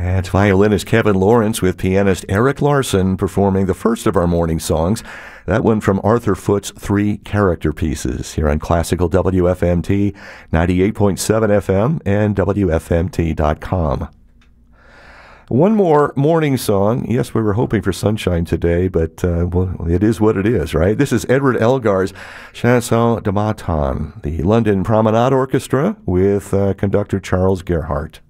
That's violinist Kevin Lawrence with pianist Eric Larson performing the first of our morning songs. That one from Arthur Foote's Three Character Pieces here on Classical WFMT, 98.7 FM and WFMT.com. One more morning song. Yes, we were hoping for sunshine today, but well, it is what it is, right? This is Edward Elgar's Chanson de Matin, the London Promenade Orchestra with conductor Charles Gerhardt.